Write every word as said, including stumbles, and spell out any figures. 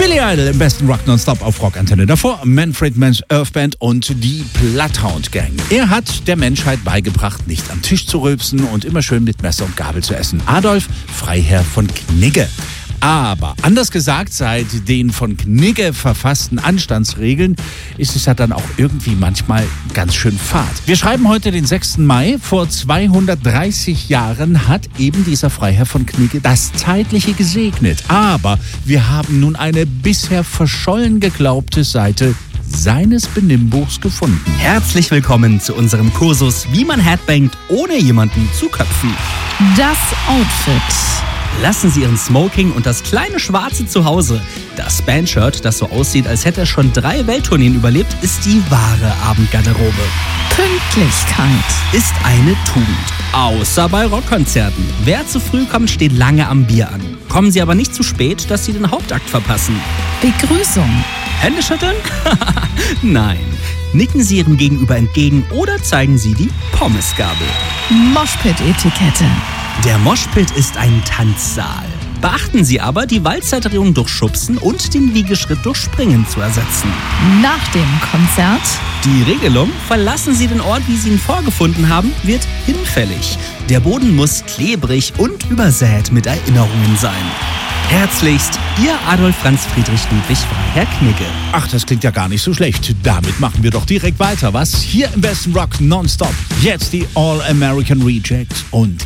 Billy Idol im besten Rock nonstop auf Rockantenne. Davor Manfred Mann's Earth Band und die Bloodhound Gang. Er hat der Menschheit beigebracht, nicht am Tisch zu rülpsen und immer schön mit Messer und Gabel zu essen. Adolf Freiherr von Knigge. Aber anders gesagt, seit den von Knigge verfassten Anstandsregeln ist es ja dann auch irgendwie manchmal ganz schön fad. Wir schreiben heute den sechsten Mai. Vor zweihundertdreißig Jahren hat eben dieser Freiherr von Knigge das Zeitliche gesegnet. Aber wir haben nun eine bisher verschollen geglaubte Seite seines Benimmbuchs gefunden. Herzlich willkommen zu unserem Kursus, wie man headbangt, ohne jemanden zu köpfen. Das Outfit. Lassen Sie Ihren Smoking und das kleine Schwarze zu Hause. Das Bandshirt, das so aussieht, als hätte er schon drei Welttourneen überlebt, ist die wahre Abendgarderobe. Pünktlichkeit ist eine Tugend. Außer bei Rockkonzerten. Wer zu früh kommt, steht lange am Bier an. Kommen Sie aber nicht zu spät, dass Sie den Hauptakt verpassen. Begrüßung. Hände schütteln? Nein. Nicken Sie Ihrem Gegenüber entgegen oder zeigen Sie die Pommesgabel. Moshpit-Etikette. Der Moshpit ist ein Tanzsaal. Beachten Sie aber, die Walzzeitdrehung durch Schubsen und den Wiegeschritt durch Springen zu ersetzen. Nach dem Konzert. Die Regelung, verlassen Sie den Ort, wie Sie ihn vorgefunden haben, wird hinfällig. Der Boden muss klebrig und übersät mit Erinnerungen sein. Herzlichst, Ihr Adolf Franz Friedrich Ludwig Freiherr Knigge. Ach, das klingt ja gar nicht so schlecht. Damit machen wir doch direkt weiter, was? Hier im besten Rock nonstop. Jetzt die All-American Rejects und